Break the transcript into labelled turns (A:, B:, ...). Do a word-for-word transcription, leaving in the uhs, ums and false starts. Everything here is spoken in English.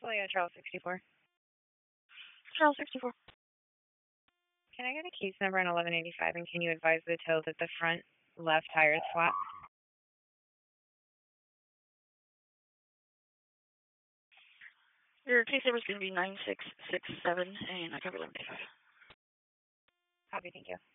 A: Celia, Charles sixty-four.
B: Charles sixty-four.
A: Can I get a case number on eleven eighty-five, and can you advise the tow that the front left tire is flat?
B: Your case number is going to be nine six six seven, and I cover eleven eighty-five.
A: Copy, thank you.